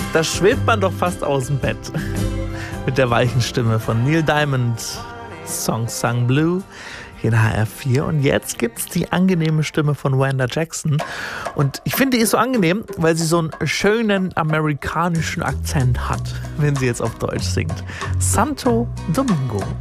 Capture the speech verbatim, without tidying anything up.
Da schwebt man doch fast aus dem Bett. Mit der weichen Stimme von Neil Diamond. Song Sung Blue. Hier in H R vier. Und jetzt gibt's die angenehme Stimme von Wanda Jackson. Und ich finde, die ist so angenehm, weil sie so einen schönen amerikanischen Akzent hat, wenn sie jetzt auf Deutsch singt. Santo Domingo.